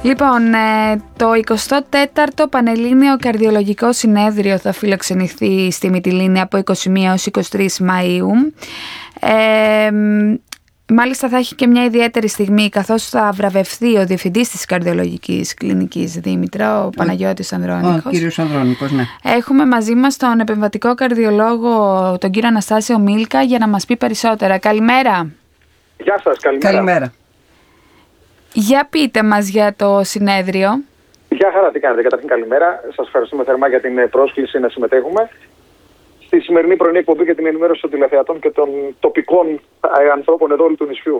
Λοιπόν, το 24ο Πανελλήνιο Καρδιολογικό Συνέδριο θα φιλοξενηθεί στη Μυτιλήνη από 21 έως 23 Μαΐου. Μάλιστα θα έχει και μια ιδιαίτερη στιγμή, καθώς θα βραβευθεί ο Διευθυντής της Καρδιολογικής Κλινικής Δήμητρα, ο Παναγιώτης Ανδρώνικος. Ο κύριος Ανδρώνικος, ναι. Έχουμε μαζί μας τον επεμβατικό καρδιολόγο, τον κύριο Αναστάσιο Μίλκα, για να μας πει περισσότερα. Καλημέρα. Γεια σας, καλημέρα. Καλημέρα. Για πείτε μας για το συνέδριο. Γεια χαρά, τι κάνετε? Καταρχήν καλημέρα. Σας ευχαριστούμε θερμά για την πρόσκληση να συμμετέχουμε στη σημερινή πρωινή εκπομπή για την ενημέρωση των τηλεθεατών και των τοπικών ανθρώπων εδώ όλου του νησιού.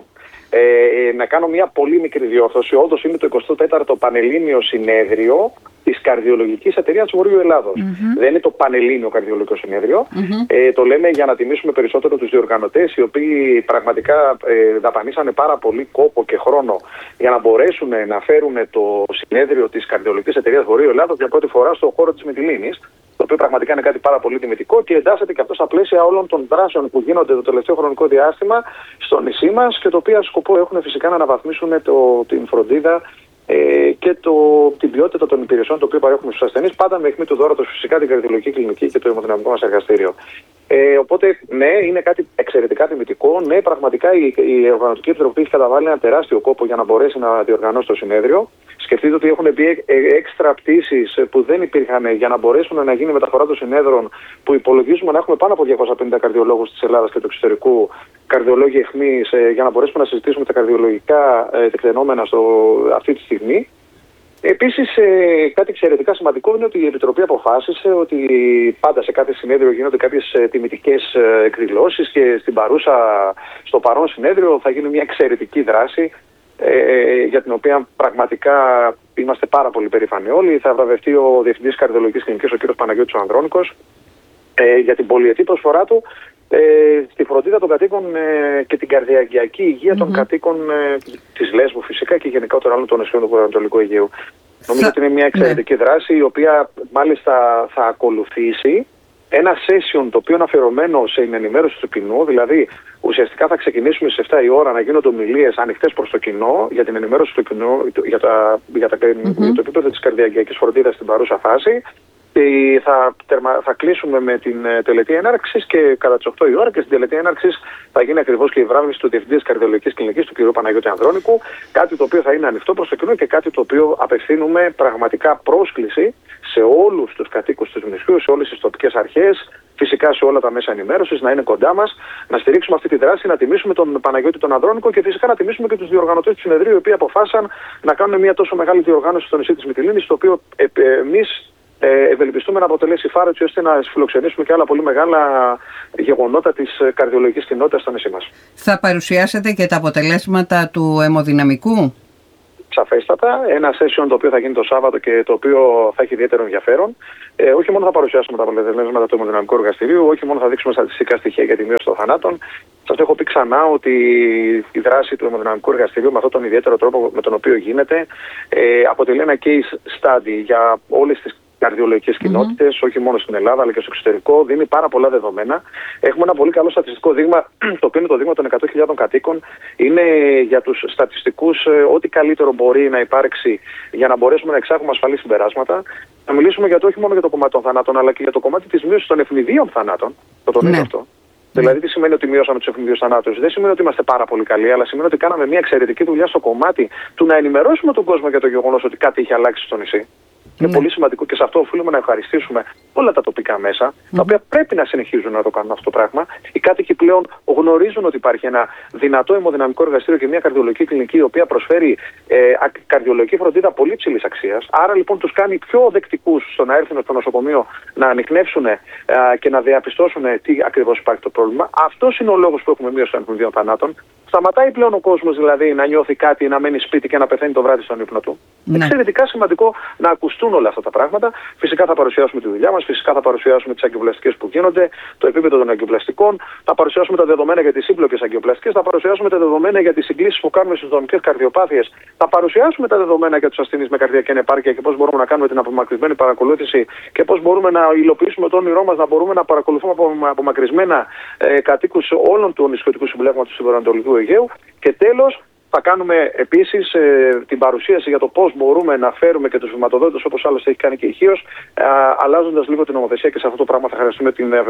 Να κάνω μια πολύ μικρή διόρθωση. Όντως είναι το 24ο Πανελλήνιο Συνέδριο της Καρδιολογικής Εταιρείας Βορείου Ελλάδος. Δεν είναι το Πανελλήνιο Καρδιολογικό Συνέδριο. Το λέμε για να τιμήσουμε περισσότερο τους διοργανωτές, οι οποίοι πραγματικά δαπανίσανε πάρα πολύ κόπο και χρόνο για να μπορέσουν να φέρουν το συνέδριο της Καρδιολογικής Εταιρείας Βορείου Ελλάδος για πρώτη φορά στον χώρο της Μυτιλήνης. Το οποίο πραγματικά είναι κάτι πάρα πολύ τιμητικό και εντάσσεται και αυτό στα πλαίσια όλων των δράσεων που γίνονται το τελευταίο χρονικό διάστημα στο νησί μας και το οποίο σκοπό έχουν φυσικά να αναβαθμίσουν την φροντίδα και την ποιότητα των υπηρεσιών το οποίο παρέχουμε στους ασθενείς, πάντα με αιχμή του δώρατος φυσικά την καρδιολογική κλινική και το αιμοδυναμικό μας εργαστήριο. Οπότε, ναι, είναι κάτι εξαιρετικά τιμητικό. Ναι, πραγματικά η Οργανωτική Επιτροπή έχει καταβάλει ένα τεράστιο κόπο για να μπορέσει να διοργανώσει το συνέδριο. Σκεφτείτε ότι έχουν μπει έξτρα πτήσεις που δεν υπήρχαν για να μπορέσουν να γίνει μεταφορά των συνέδρων, που υπολογίζουμε να έχουμε πάνω από 250 καρδιολόγους της Ελλάδας και του εξωτερικού, καρδιολόγοι αιχμής, για να μπορέσουμε να συζητήσουμε τα καρδιολογικά τεκτενόμενα αυτή τη στιγμή. Επίσης, κάτι εξαιρετικά σημαντικό είναι ότι η Επιτροπή αποφάσισε ότι πάντα σε κάθε συνέδριο γίνονται κάποιες τιμητικές εκδηλώσεις και στο παρόν συνέδριο θα γίνει μια εξαιρετική δράση για την οποία πραγματικά είμαστε πάρα πολύ περήφανοι όλοι. Θα βραβευτεί ο Διευθυντής Καρδιολογικής Κλινικής, ο κ. Παναγιώτης Ανδρώνικος, για την πολυετή προσφορά του στη φροντίδα των κατοίκων και την καρδιαγγειακή υγεία των κατοίκων της Λέσβου φυσικά και γενικότερα όλων των νησιών του Βορειοανατολικού Αιγαίου. Νομίζω ότι είναι μια εξαιρετική δράση, η οποία μάλιστα θα ακολουθήσει ένα session το οποίο είναι αφιερωμένο σε ενημέρωση του κοινού. Δηλαδή ουσιαστικά θα ξεκινήσουμε στις 7 η ώρα να γίνονται ομιλίες ανοιχτές προς το κοινό για την ενημέρωση του κοινού για το επίπεδο της καρδιαγγειακής φροντίδας στην παρούσα φάση. Θα κλείσουμε με την τελετή έναρξης και κατά τις 8 η ώρα, και στην τελετή έναρξης θα γίνει ακριβώς και η βράβευση του Διευθυντή της Καρδιολογικής Κλινικής, του κ. Παναγιώτη Ανδρώνικου. Κάτι το οποίο θα είναι ανοιχτό προς το κοινό και κάτι το οποίο απευθύνουμε πραγματικά πρόσκληση σε όλους τους κατοίκους του νησιού, σε όλες τις τοπικές αρχές, φυσικά σε όλα τα μέσα ενημέρωσης, να είναι κοντά μας, να στηρίξουμε αυτή τη δράση, να τιμήσουμε τον Παναγιώτη τον Ανδρώνικο και φυσικά να τιμήσουμε και τους διοργανωτές του συνεδρίου, οι οποίοι αποφάσισαν να κάνουν μια τόσο μεγάλη διοργάνωση στο νησί της Μυτιλήνης, το οποίο εμείς ευελπιστούμε να αποτελέσει φάρο έτσι ώστε να φιλοξενήσουμε και άλλα πολύ μεγάλα γεγονότα της καρδιολογικής κοινότητας στο νησί μας. Θα παρουσιάσετε και τα αποτελέσματα του αιμοδυναμικού? Σαφέστατα. Ένα session το οποίο θα γίνει το Σάββατο και το οποίο θα έχει ιδιαίτερο ενδιαφέρον. Όχι μόνο θα παρουσιάσουμε τα αποτελέσματα του αιμοδυναμικού εργαστηρίου, όχι μόνο θα δείξουμε στατιστικά στοιχεία για τη μείωση των θανάτων. Σας έχω πει ξανά ότι η δράση του αιμοδυναμικού εργαστηρίου με αυτόν τον ιδιαίτερο τρόπο με τον οποίο γίνεται αποτελεί ένα case study για όλες τις καρδιολογικές κοινότητες, όχι μόνο στην Ελλάδα αλλά και στο εξωτερικό. Δίνει πάρα πολλά δεδομένα. Έχουμε ένα πολύ καλό στατιστικό δείγμα, το οποίο είναι το δείγμα των 100.000 κατοίκων. Είναι για τους στατιστικούς ό,τι καλύτερο μπορεί να υπάρξει για να μπορέσουμε να εξάγουμε ασφαλή συμπεράσματα. Να μιλήσουμε όχι μόνο για το κομμάτι των θανάτων, αλλά και για το κομμάτι της μείωσης των ευνηδίων θανάτων. Το τονίζω αυτό. Δηλαδή, τι σημαίνει ότι μειώσαμε τους ευνηδίους θανάτους? Δεν σημαίνει ότι είμαστε πάρα πολύ καλοί, αλλά σημαίνει ότι κάναμε μια εξαιρετική δουλειά στο κομμάτι του να ενημερώσουμε τον κόσμο για το γεγονός ότι κάτι είχε αλλάξει στο νησί. Είναι πολύ σημαντικό και σε αυτό οφείλουμε να ευχαριστήσουμε όλα τα τοπικά μέσα, τα οποία πρέπει να συνεχίζουν να το κάνουν αυτό το πράγμα. Οι κάτοικοι πλέον γνωρίζουν ότι υπάρχει ένα δυνατό αιμοδυναμικό εργαστήριο και μια καρδιολογική κλινική, η οποία προσφέρει καρδιολογική φροντίδα πολύ υψηλής αξίας. Άρα λοιπόν τους κάνει πιο δεκτικούς στο να έρθουν στο νοσοκομείο να ανιχνεύσουν και να διαπιστώσουν τι ακριβώς υπάρχει το πρόβλημα. Αυτός είναι ο λόγος που έχουμε μείωση των ευνηδίων θανάτων. Σταματάει πλέον ο κόσμος δηλαδή να νιώθει κάτι, να μένει σπίτι και να πεθαίνει το βράδυ στον ύπνο του. Εξαιρετικά σημαντικό να ακουστούν όλα αυτά τα πράγματα. Φυσικά θα παρουσιάσουμε τη δουλειά μας, φυσικά θα παρουσιάσουμε τις αγκιοπλαστικές που γίνονται, το επίπεδο των αγκιοπλαστικών, θα παρουσιάσουμε τα δεδομένα για τις σύμπλοκες αγκιοπλαστικές, θα παρουσιάσουμε τα δεδομένα για τις συγκλήσεις που κάνουμε στις δομικές καρδιοπάθειες, θα παρουσιάσουμε τα δεδομένα για τους ασθενείς με καρδιακή ανεπάρκεια και πώς μπορούμε να κάνουμε την απομακρυσμένη παρακολούθηση και πώς μπορούμε να υλοποιήσουμε το όνειρό μας, να μπορούμε να παρακολουθούμε απομακρυσμένα κατοίκους όλων του νησιωτικού συμπλέγματος του Βορειοανατολικού Αιγαίου. Και τέλος, Θα κάνουμε επίσης την παρουσίαση για το πώς μπορούμε να φέρουμε και τους βηματοδότες, όπως άλλωστε έχει κάνει και η ΧΙΟΣ, αλλάζοντας λίγο την νομοθεσία, και σε αυτό το πράγμα θα χρειαστούμε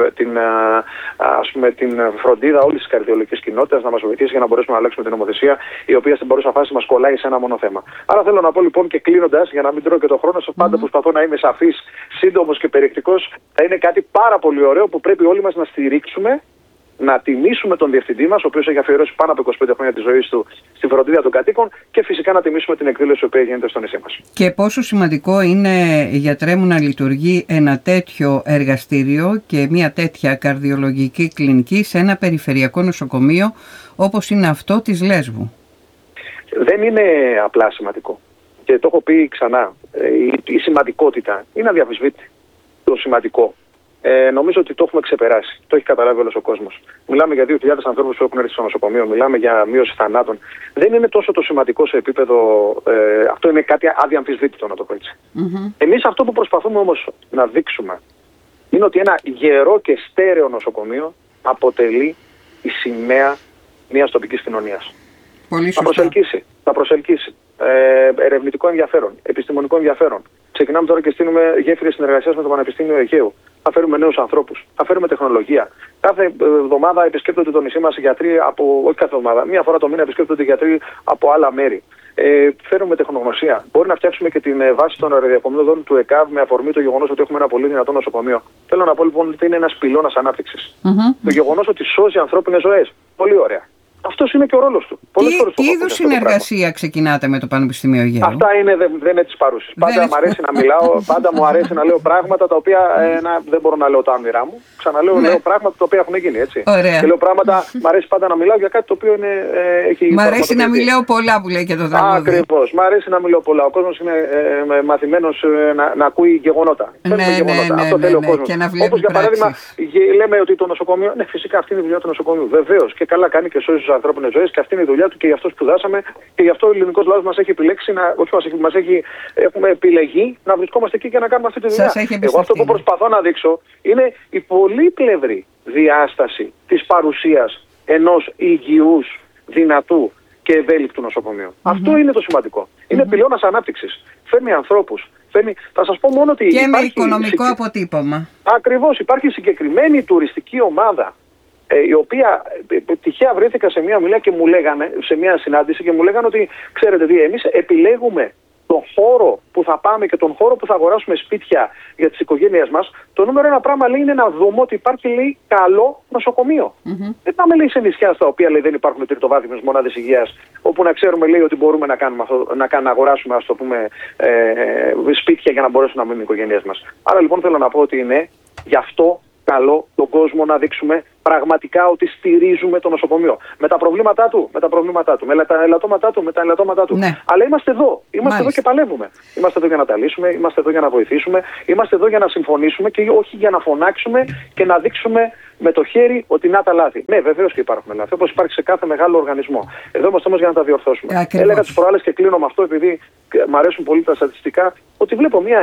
την φροντίδα όλης της καρδιολογικής κοινότητας να μας βοηθήσει για να μπορέσουμε να αλλάξουμε την νομοθεσία, η οποία στην παρούσα φάση μας κολλάει σε ένα μόνο θέμα. Άρα θέλω να πω λοιπόν, και κλείνοντας, για να μην τρώω και το χρόνο σας, πάντα προσπαθώ να είμαι σαφής, σύντομος και περιεκτικός. Θα είναι κάτι πάρα πολύ ωραίο που πρέπει όλοι μας να στηρίξουμε, να τιμήσουμε τον διευθυντή μας, ο οποίος έχει αφιερώσει πάνω από 25 χρόνια της ζωής του στη φροντίδα των κατοίκων, και φυσικά να τιμήσουμε την εκδήλωση η οποία γίνεται στο νησί μας. Και πόσο σημαντικό είναι, γιατρέ μου, να λειτουργεί ένα τέτοιο εργαστήριο και μια τέτοια καρδιολογική κλινική σε ένα περιφερειακό νοσοκομείο όπως είναι αυτό της Λέσβου. Δεν είναι απλά σημαντικό. Και το έχω πει ξανά. Η σημαντικότητα είναι αδιαφυσβήτητη. Το σημαντικό. Νομίζω ότι το έχουμε ξεπεράσει. Το έχει καταλάβει όλος ο κόσμος. Μιλάμε για 2.000 ανθρώπους που έχουν έρθει στο νοσοκομείο, μιλάμε για μείωση θανάτων. Δεν είναι τόσο το σημαντικό σε επίπεδο. Αυτό είναι κάτι αδιαμφισβήτητο, να το πω έτσι. Εμείς αυτό που προσπαθούμε όμως να δείξουμε είναι ότι ένα γερό και στέρεο νοσοκομείο αποτελεί η σημαία μιας τοπικής κοινωνίας. Θα προσελκύσει ερευνητικό ενδιαφέρον, επιστημονικό ενδιαφέρον. Ξεκινάμε τώρα και στείλουμε γέφυρες συνεργασίας με το Πανεπιστήμιο Αιγαίου. Θα φέρουμε νέους ανθρώπους, θα φέρουμε τεχνολογία. Κάθε εβδομάδα επισκέπτονται το νησί μας γιατροί όχι κάθε εβδομάδα, μία φορά το μήνα επισκέπτονται γιατροί από άλλα μέρη. Φέρουμε τεχνογνωσία. Μπορεί να φτιάξουμε και την βάση των ραδιοκομιδών του ΕΚΑΒ με αφορμή το γεγονός ότι έχουμε ένα πολύ δυνατό νοσοκομείο. Θέλω να πω λοιπόν ότι είναι ένας πυλώνας ανάπτυξης. Το γεγονός ότι σώζει ανθρώπινες ζωές. Πολύ ωραία. Αυτός είναι και ο ρόλος του. Τι είδους συνεργασία ξεκινάτε με το Πανεπιστήμιο Αιγαίου? Αυτά δεν είναι της παρούσης. Πάντα μου αρέσει να μιλάω, πάντα μου αρέσει να λέω πράγματα τα οποία δεν μπορώ να λέω τα όνειρά μου. Ξαναλέω, λέω πράγματα τα οποία έχουν γίνει, έτσι. Ωραία. Και λέω πράγματα, μου αρέσει πάντα να μιλάω για κάτι το οποίο έχει. Μ' αρέσει να μιλάω πολλά, που λέει και το τραγούδι. Ακριβώς. Μ' αρέσει να μιλάω πολλά. Ο κόσμος είναι μαθημένος να ακούει γεγονότα. Αυτό θέλει ο κόσμος. Όπως για παράδειγμα, λέμε ότι το νοσοκομείο. Ναι, φυσικά αυτή είναι η δουλειά του νοσοκομείου. Βεβαίως. Και καλά κάνει και σώζει ανθρώπινες ζωές, και αυτή είναι η δουλειά του, και γι' αυτό σπουδάσαμε και γι' αυτό ο ελληνικός λαός μας έχει επιλέξει, έχουμε επιλεγεί να βρισκόμαστε εκεί και να κάνουμε αυτή τη δουλειά. Εγώ αυτό που προσπαθώ να δείξω είναι η πολύπλευρη διάσταση της παρουσίας ενός υγιούς, δυνατού και ευέλικτου νοσοκομείου. Αυτό είναι το σημαντικό. Είναι πυλώνας ανάπτυξης. Φέρνει ανθρώπους. Θα σας πω μόνο ότι. Και με οικονομικό αποτύπωμα. Ακριβώς. Υπάρχει συγκεκριμένη τουριστική ομάδα, η οποία τυχαία βρέθηκα σε μια ομιλία και μου λέγανε, σε μια συνάντηση, και μου λέγανε ότι ξέρετε τι, εμείς επιλέγουμε τον χώρο που θα πάμε και τον χώρο που θα αγοράσουμε σπίτια για τις οικογένειες μας. Το νούμερο ένα πράγμα, λέει, είναι να δούμε ότι υπάρχει, λέει, καλό νοσοκομείο. Δεν πάμε, λέει, σε νησιά στα οποία, λέει, δεν υπάρχουν τριτοβάθμιες μονάδες υγείας, όπου να ξέρουμε, λέει, ότι μπορούμε να κάνουμε αυτό, να αγοράσουμε, ας το πούμε, σπίτια για να μπορέσουν να μείνουν οι οικογένειές μας. Άρα λοιπόν θέλω να πω ότι είναι γι' αυτό καλό τον κόσμο να δείξουμε πραγματικά ότι στηρίζουμε το νοσοκομείο. Με τα προβλήματά του, με τα ελαττώματά του. Ναι. Αλλά είμαστε εδώ. Είμαστε εδώ και παλεύουμε. Είμαστε εδώ για να τα λύσουμε, είμαστε εδώ για να βοηθήσουμε, είμαστε εδώ για να συμφωνήσουμε και όχι για να φωνάξουμε και να δείξουμε με το χέρι ότι να τα λάθη. Ναι, βεβαίως και υπάρχουν λάθη, όπως υπάρχει σε κάθε μεγάλο οργανισμό. Εδώ είμαστε όμως για να τα διορθώσουμε. Ακριβώς. Έλεγα τις προάλλες και κλείνω με αυτό, επειδή μου αρέσουν πολύ τα στατιστικά, ότι βλέπω μία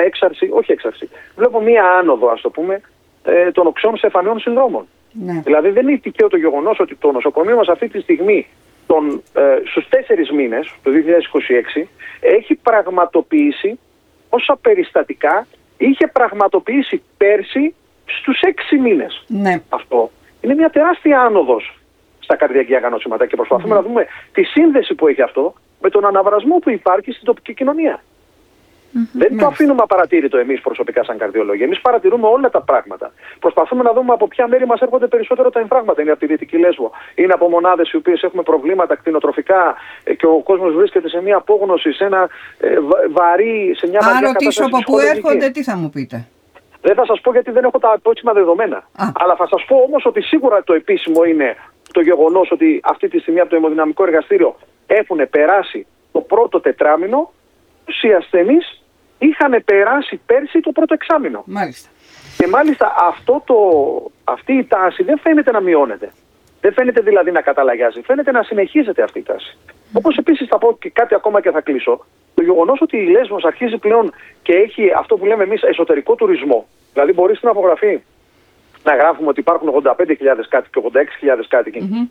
βλέπω μία άνοδο, ας το πούμε, των οξέων στεφανιών συνδρόμων. Ναι. Δηλαδή δεν είναι τυχαίο το γεγονός ότι το νοσοκομείο μας αυτή τη στιγμή στους 4 μήνες του 2026 έχει πραγματοποιήσει όσα περιστατικά είχε πραγματοποιήσει πέρσι στους 6 μήνες. Ναι. Αυτό είναι μια τεράστια άνοδος στα καρδιακά νοσήματα και προσπαθούμε να δούμε τη σύνδεση που έχει αυτό με τον αναβρασμό που υπάρχει στην τοπική κοινωνία. Δεν το αφήνουμε απαρατήρητο εμείς προσωπικά σαν καρδιολόγοι. Εμείς παρατηρούμε όλα τα πράγματα. Προσπαθούμε να δούμε από ποια μέρη μας έρχονται περισσότερο τα εμφράγματα. Είναι από τη Δυτική Λέσβο, είναι από μονάδες οι οποίες έχουμε προβλήματα κτηνοτροφικά και ο κόσμος βρίσκεται σε μια απόγνωση, σε ένα βαρύ, σε μια βαριά κατάσταση. Αν ρωτήσω από πού έρχονται, τι θα μου πείτε? Δεν θα σας πω γιατί δεν έχω τα απόψιμα δεδομένα. Αλλά θα σας πω όμως ότι σίγουρα το επίσημο είναι το γεγονός ότι αυτή τη στιγμή από το αιμοδυναμικό εργαστήριο έχουν περάσει το πρώτο τετράμινο, οι ασθενείς είχαν περάσει πέρσι το πρώτο εξάμηνο. Μάλιστα. Και μάλιστα αυτή η τάση δεν φαίνεται να μειώνεται. Δεν φαίνεται δηλαδή να καταλαγιάζει. Φαίνεται να συνεχίζεται αυτή η τάση. Όπως επίσης θα πω και κάτι ακόμα και θα κλείσω. Το γεγονός ότι η Λέσβος αρχίζει πλέον και έχει αυτό που λέμε εμείς εσωτερικό τουρισμό. Δηλαδή μπορεί στην απογραφή να γράφουμε ότι υπάρχουν 85.000 κάτοικοι και 86.000 κάτοικοι.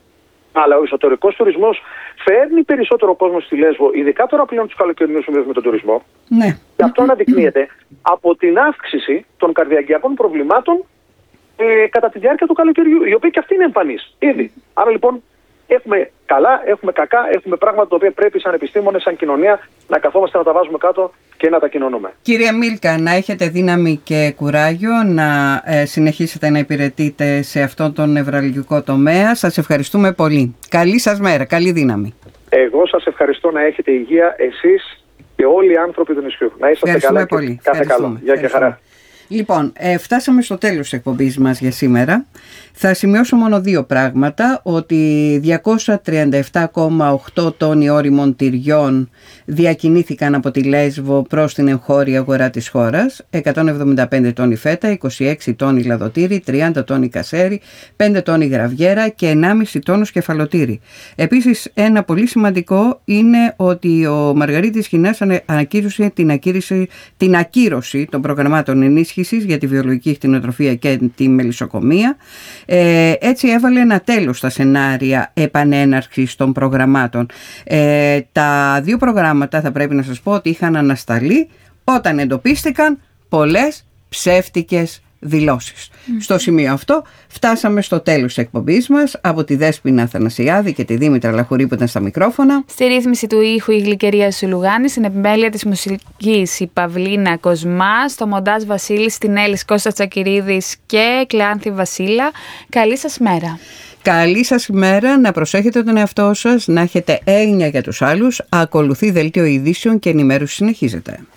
Αλλά ο εσωτερικός τουρισμός φέρνει περισσότερο κόσμο στη Λέσβο, ειδικά τώρα πλέον τους καλοκαιρινούς μήνες με τον τουρισμό. Ναι. Και αυτό αναδεικνύεται από την αύξηση των καρδιαγγειακών προβλημάτων κατά τη διάρκεια του καλοκαιριού, η οποία και αυτή είναι εμφανής ήδη. Άρα λοιπόν έχουμε καλά, έχουμε κακά, έχουμε πράγματα τα οποία πρέπει σαν επιστήμονες, σαν κοινωνία να καθόμαστε να τα βάζουμε κάτω και να τα κοινωνούμε. Κύριε Μίλκα, να έχετε δύναμη και κουράγιο να συνεχίσετε να υπηρετείτε σε αυτόν τον νευραλγικό τομέα. Σας ευχαριστούμε πολύ. Καλή σας μέρα, καλή δύναμη. Εγώ σας ευχαριστώ, να έχετε υγεία εσείς και όλοι οι άνθρωποι του νησιού. Να είσαστε καλά πολύ. Και κάθε καλό. Γεια και χαρά. Λοιπόν, φτάσαμε στο τέλος της εκπομπής μας για σήμερα. Θα σημειώσω μόνο δύο πράγματα, ότι 237,8 τόνοι ώριμων τυριών διακινήθηκαν από τη Λέσβο προς την εγχώρια αγορά της χώρας, 175 τόνοι φέτα, 26 τόνοι λαδοτήρι, 30 τόνοι κασέρι, 5 τόνοι γραβιέρα και 1,5 τόνους κεφαλοτήρι. Επίσης, ένα πολύ σημαντικό είναι ότι ο Μαργαρίτης Χινάς ανακοίνωσε την ακύρωση των προγραμμάτων ενίσχυσης για τη βιολογική κτηνοτροφία και τη μελισσοκομεία. Έτσι έβαλε ένα τέλος στα σενάρια επανέναρξης των προγραμμάτων. Τα δύο προγράμματα θα πρέπει να σας πω ότι είχαν ανασταλεί όταν εντοπίστηκαν πολλές ψεύτικες δηλώσεις. Στο σημείο αυτό φτάσαμε στο τέλος της εκπομπής μας. Από τη Δέσποινα Αθανασιάδη και τη Δήμητρα Λαχουρή που ήταν στα μικρόφωνα. Στη ρύθμιση του ήχου η Γλυκερία Σουλουγάνη, στην επιμέλεια της μουσικής η Παυλίνα Κοσμά, στο μοντάζ Βασίλης Τινέλης, Κώστας Τσακυρίδης και Κλεάνθη Βασίλα. Καλή σας μέρα. Καλή σας μέρα, να προσέχετε τον εαυτό σας, να έχετε έγνοια για τους άλλους. Ακολουθεί δελτίο ειδήσεων και ενημέρωση συνεχίζεται.